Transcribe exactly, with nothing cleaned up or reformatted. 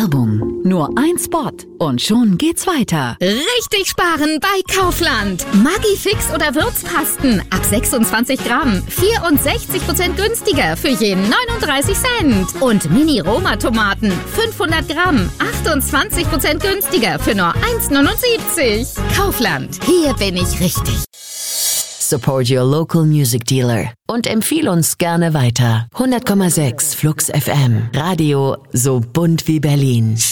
Werbung. Nur ein Spot und schon geht's weiter. Richtig sparen bei Kaufland. Maggi-Fix oder Würzpasten ab sechsundzwanzig Gramm. vierundsechzig Prozent günstiger für je neununddreißig Cent. Und Mini-Roma-Tomaten fünfhundert Gramm. achtundzwanzig Prozent günstiger für nur eins neunundsiebzig. Kaufland. Hier bin ich richtig. Support your local music dealer und empfiehl uns gerne weiter. hundert Komma sechs Flux F M. Radio so bunt wie Berlin.